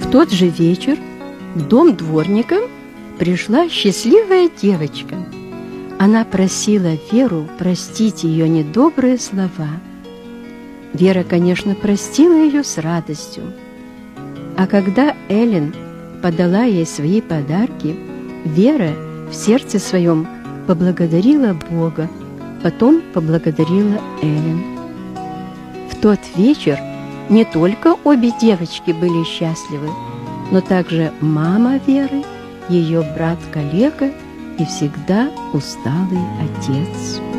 тот же вечер в дом дворника пришла счастливая девочка. Она просила Веру простить ее недобрые слова. Вера, конечно, простила ее с радостью. А когда Эллен подала ей свои подарки, Вера в сердце своем поблагодарила Бога, потом поблагодарила Эллен. В тот вечер не только обе девочки были счастливы, но также мама Веры, ее брат-коллега и всегда усталый отец.